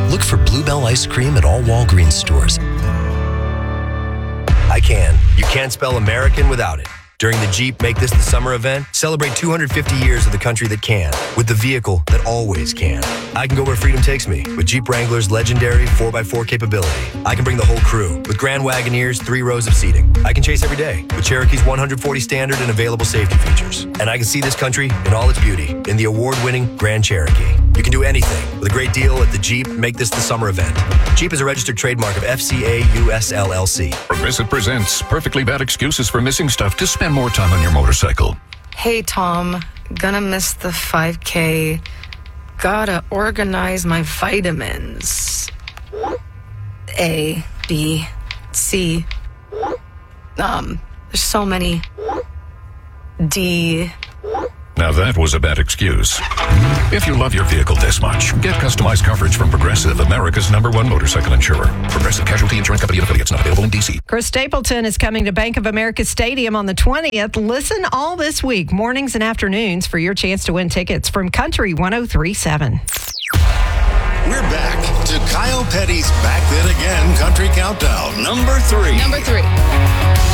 look for Bluebell ice cream at all Walgreens stores. I can. You can't spell American without it. During the Jeep Make This the Summer event, celebrate 250 years of the country that can, with the vehicle that always can. I can go where freedom takes me with Jeep Wrangler's legendary 4x4 capability. I can bring the whole crew with Grand Wagoneer's 3 rows of seating. I can chase every day with Cherokee's 140 standard and available safety features. And I can see this country in all its beauty in the award-winning Grand Cherokee. You can do anything with a great deal at the Jeep Make This the Summer event. Jeep is a registered trademark of FCA US LLC. Progressive presents Perfectly Bad Excuses for Missing Stuff to Spend More Time on Your Motorcycle. Hey, Tom. Gonna miss the 5K. Gotta organize my vitamins. A, B, C. There's so many. D. Now that was a bad excuse. If you love your vehicle this much, get customized coverage from Progressive, America's #1 motorcycle insurer. Progressive Casualty Insurance Company and affiliates, not available in D.C. Chris Stapleton is coming to Bank of America Stadium on the 20th. Listen all this week, mornings and afternoons, for your chance to win tickets from Country 103.7. We're back to Kyle Petty's Back Then Again Country Countdown, number 3. Number 3.